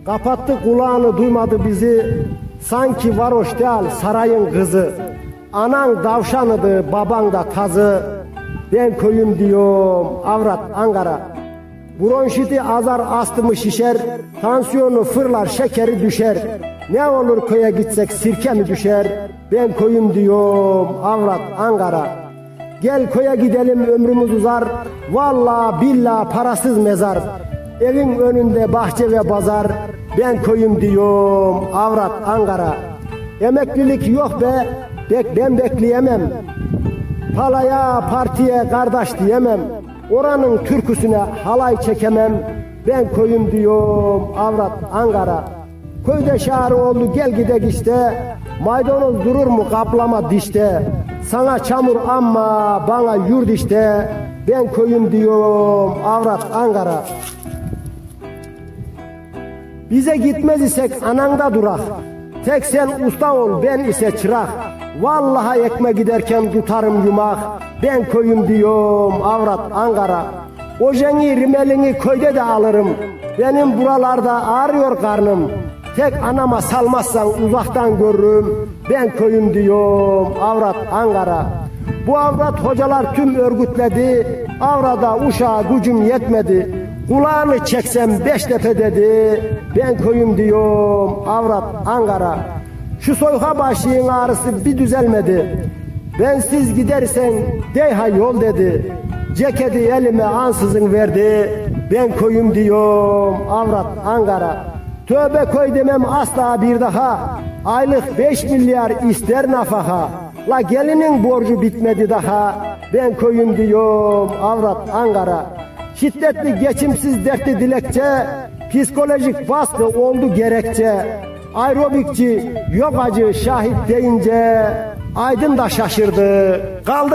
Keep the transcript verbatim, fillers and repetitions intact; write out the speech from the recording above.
Kapattı kulağını, duymadı bizi. Sanki varoş değil sarayın kızı. Anan davşanıdı, baban da tazı. Ben köyüm diyorum, avrat Ankara. Bronşiti azar, astımı şişer. Tansiyonu fırlar, şekeri düşer. Ne olur köye gitsek sirke mi düşer? Ben köyüm diyorum, avrat Ankara. Gel köye gidelim, ömrümüz uzar. Vallahi billahi parasız mezar. Evin önünde bahçe ve pazar. Ben köyüm diyorum, avrat Ankara. Emeklilik yok be, bek ben bekleyemem. Palaya partiye kardeş diyemem. Oranın türküsüne halay çekemem. Ben köyüm diyorum, avrat Ankara. Köyde şarı oldu, gel gidek işte. Maydanoz durur mu kaplama dişte. Sana çamur amma bana yurt işte. Ben köyüm diyorum, avrat Ankara. Bize gitmez isek ananda durak. Tek sen usta ol, ben ise çırak. Vallahi ekme giderken tutarım yumak. Ben köyüm diyorum, avrat Ankara. Ojeni rimelini köyde de alırım. Benim buralarda ağrıyor karnım. Tek anama salmazsan uzaktan görürüm. Ben köyüm diyorum, avrat Ankara. Bu avrat hocalar tüm örgütledi. Avrada uşağa gücüm yetmedi. Kulağını çeksem Beştepe dedi. Ben köyüm diyorum, avrat Ankara. Şu soyka başlığın ağrısı bir düzelmedi. Bensiz gidersen deyha yol dedi. Ceketi elime ansızın verdi. Ben köyüm diyorum, avrat Ankara. Tövbe köy demem asla bir daha. Aylık beş milyar ister nafaka. La gelinin borcu bitmedi daha. Ben köyüm diyorum, avrat Ankara. Şiddetli, geçimsiz, dertli dilekçe, psikolojik baskı oldu gerekçe. Aerobikçi, yok acı şahit deyince, Aydın da şaşırdı. Kaldı